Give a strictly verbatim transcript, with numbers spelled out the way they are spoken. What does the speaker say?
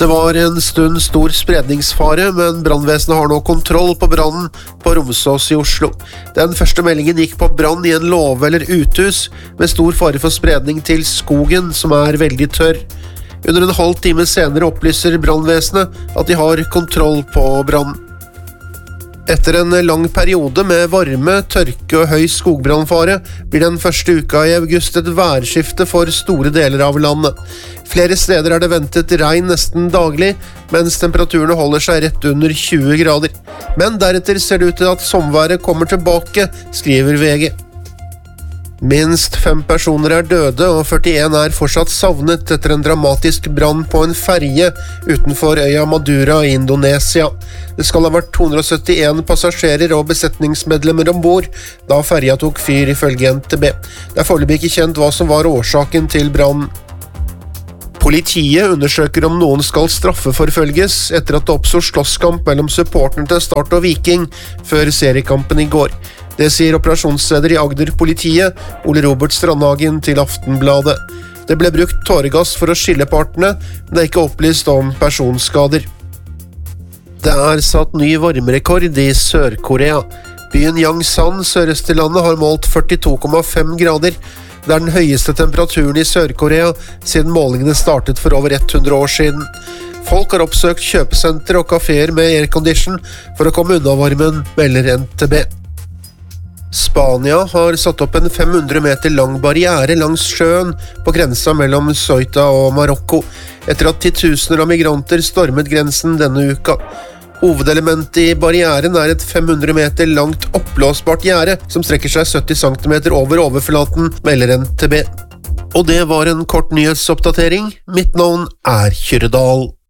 Det var en stund stor spredningsfare, men brannvesenet har nå kontroll på brannen på Romsås i Oslo. Den første meldingen gikk på brann i en låve eller uthus, med stor fare for spredning til skogen, som er veldig tørr. Under en halv time senere opplyser brannvesenet at de har kontroll på brannen. Etter en lang periode med varme, tørke og høy skogbrannfare blir den første uka i august et værskifte for store deler av landet. Flere steder er det ventet regn nesten daglig, mens temperaturene holder seg rett under tjue grader. Men deretter ser det ut til at sommerværet kommer tilbake, skriver V G. Minst fem personer er døde, og førtien er fortsatt savnet etter en dramatisk brann på en ferje utenfor øya Madura i Indonesia. Det skal ha vært to hundre syttien passasjerer og besetningsmedlemmer ombord da ferja tok fyr, ifølge N T B. Det er foreløpig ikke kjent hva som var årsaken til brannen. Politiet undersøker om noen skal straffeforfølges etter at det oppstod slåsskamp mellom supporterne til Start og Viking før seriekampen i går. Det sier operasjonsleder i Agder-politiet, Ole Robert Strandhagen, til Aftenbladet. Det ble brukt tåregass for å skille partene, men det er ikke opplyst om personskader. Det er satt ny varmerekord i Sør-Korea. Byen Yangsan, sørøst i landet, har målt førtito komma fem grader. Det er den høyeste temperaturen i Sør-Korea siden målingene startet for over hundre år siden. Folk har oppsøkt kjøpesenter og kaféer med aircondition for å komme unna varmen, melder N T B. Spania har satt opp en fem hundre meter lang barriere langs sjøen på grensa mellom Ceuta og Marokko, etter at titusener av migranter stormet grensen denne uka. Hovedelementet i barrieren er et fem hundre meter langt oppblåsbart gjerde som strekker seg sytti centimeter over overflaten, melder N T B. Og det var en kort nyhetsoppdatering. Mitt navn er Kyrre Dahl.